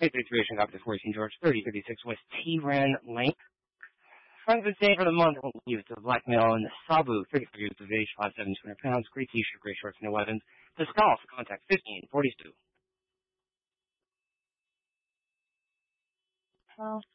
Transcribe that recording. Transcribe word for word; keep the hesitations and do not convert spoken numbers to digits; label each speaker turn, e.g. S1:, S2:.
S1: eight thirty-three Ocean Copy fourteen George, thirty thirty-six West T-Ran Lane. Friends of the day for the month, use the blackmail and the Sabu, thirty-five years of age, five seven, two hundred pounds, gray t-shirt, gray shorts, no weapons. The Skull for contact fifteen forty-two.
S2: Well,